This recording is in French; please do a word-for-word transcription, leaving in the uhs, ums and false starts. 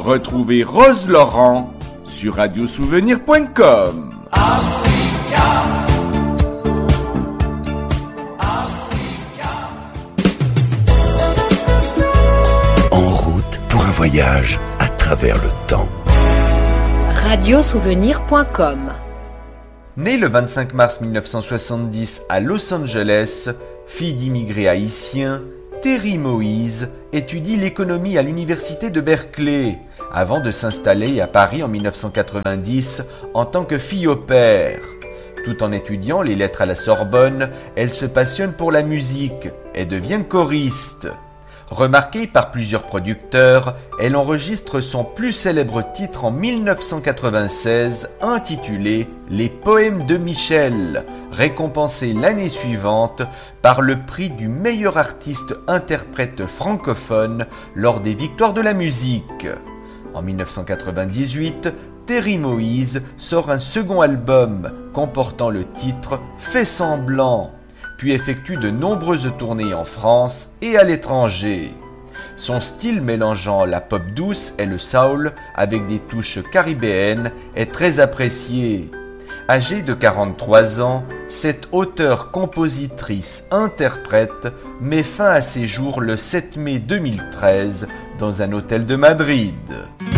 Retrouvez Rose Laurent sur radio souvenir point com. Africa. En route pour un voyage à travers le temps. radio souvenir point com. Née le vingt-cinq mars mille neuf cent soixante-dix à Los Angeles, fille d'immigrés haïtiens, Terry Moïse étudie l'économie à l'université de Berkeley, avant de s'installer à Paris en mille neuf cent quatre-vingt-dix en tant que fille au père. Tout en étudiant les lettres à la Sorbonne, elle se passionne pour la musique et devient choriste. Remarquée par plusieurs producteurs, elle enregistre son plus célèbre titre en mille neuf cent quatre-vingt-seize, intitulé « Les poèmes de Michel », récompensé l'année suivante par le prix du meilleur artiste interprète francophone lors des Victoires de la musique. En mille neuf cent quatre-vingt-dix-huit, Terry Moïse sort un second album comportant le titre « Fais semblant », puis effectue de nombreuses tournées en France et à l'étranger. Son style mélangeant la pop douce et le soul avec des touches caribéennes est très apprécié. Âgée de quarante-trois ans, cette auteure-compositrice-interprète met fin à ses jours le sept mai deux mille treize dans un hôtel de Madrid.